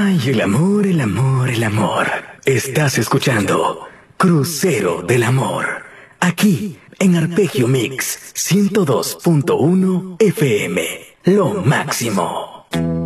Ay, el amor, el amor, el amor. Estás escuchando Crucero del Amor, aquí en Arpegio Mix 102.1 FM. Lo máximo.